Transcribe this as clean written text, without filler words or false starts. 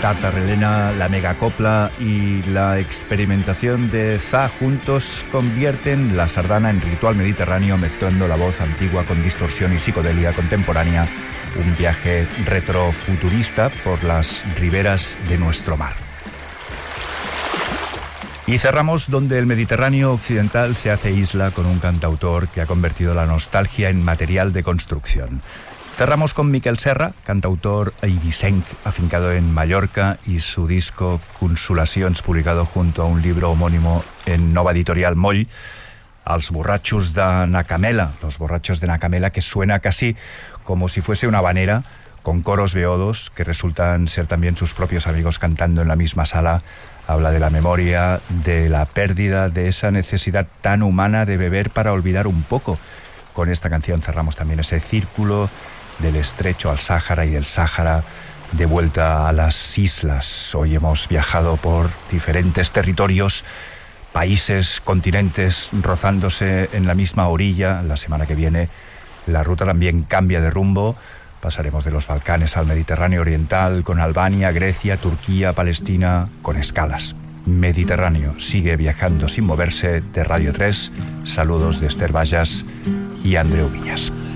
tartarelena, la megacopla y la experimentación de Za juntos convierten la sardana en ritual mediterráneo, mezclando la voz antigua con distorsión y psicodelia contemporánea, un viaje retrofuturista por las riberas de nuestro mar. Y cerramos donde el Mediterráneo occidental se hace isla con un cantautor que ha convertido la nostalgia en material de construcción. Cerramos con Miquel Serra, cantautor eivissenc afincado en Mallorca, y su disco Consolacions, publicado junto a un libro homónimo en Nova Editorial Moll, Els borratxos de Nacamela, los borrachos de Nacamela, que suena casi como si fuese una habanera, con coros beodos que resultan ser también sus propios amigos cantando en la misma sala. Habla de la memoria, de la pérdida, de esa necesidad tan humana de beber para olvidar un poco. Con esta canción cerramos también ese círculo del estrecho al Sáhara y del Sáhara de vuelta a las islas. Hoy hemos viajado por diferentes territorios, países, continentes, rozándose en la misma orilla. La semana que viene la ruta también cambia de rumbo. Pasaremos de los Balcanes al Mediterráneo oriental, con Albania, Grecia, Turquía, Palestina, con escalas. Mediterráneo sigue viajando sin moverse. De Radio 3, saludos de Esther Vallas y Andreu Viñas.